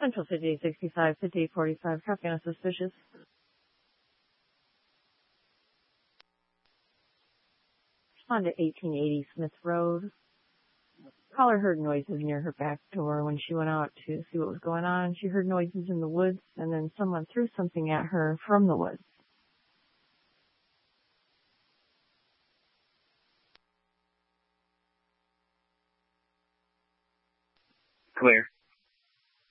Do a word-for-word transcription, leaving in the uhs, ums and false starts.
Central fifty-eight sixty-five, fifty-eight forty-five, copy on suspicious. Respond to eighteen eighty Smith Road. Caller heard noises near her back door. When she went out to see what was going on, she heard noises in the woods, and then someone threw something at her from the woods. Clear.